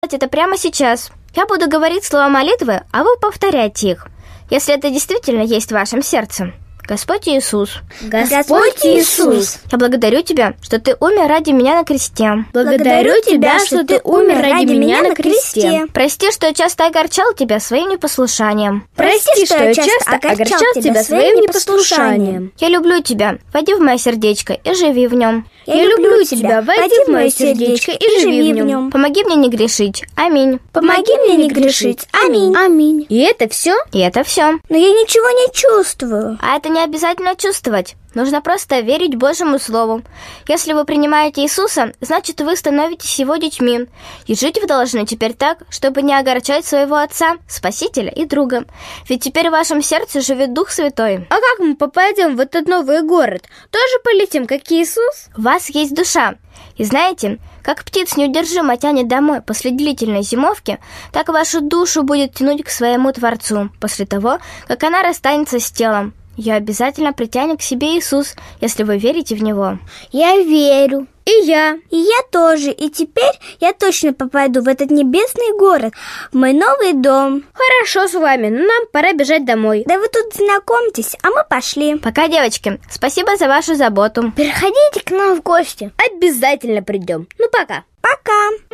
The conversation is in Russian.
это прямо сейчас. Я буду говорить слова молитвы, а вы повторяйте их, если это действительно есть в вашем сердце. Господь Иисус. Господь Иисус. Я благодарю Тебя, что Ты умер ради меня на кресте. Благодарю Тебя, что Ты умер ради меня на кресте. Прости, что я часто огорчал Тебя своим непослушанием. Прости, что я часто огорчал Тебя своим непослушанием. Я люблю Тебя. Войди в мое сердечко и живи в нем. Я люблю Тебя. Войди в мое сердечко и живи в нем. Помоги мне не грешить. Аминь. Помоги мне не грешить. Аминь. Аминь. И это все? И это все. Но я ничего не чувствую. А это не обязательно чувствовать. Нужно просто верить Божьему Слову. Если вы принимаете Иисуса, значит, вы становитесь Его детьми. И жить вы должны теперь так, чтобы не огорчать своего Отца, Спасителя и Друга. Ведь теперь в вашем сердце живет Дух Святой. А как мы попадем в этот новый город? Тоже полетим, как Иисус? У вас есть душа. И знаете, как птиц неудержимо тянет домой после длительной зимовки, так вашу душу будет тянуть к своему Творцу после того, как она расстанется с телом. Ее обязательно притянет к себе Иисус, если вы верите в Него. Я верю. И я тоже. И теперь я точно попаду в этот небесный город, в мой новый дом. Хорошо с вами, но нам пора бежать домой. Да вы тут знакомьтесь, а мы пошли. Пока, девочки. Спасибо за вашу заботу. Приходите к нам в гости. Обязательно придем. Ну, пока. Пока.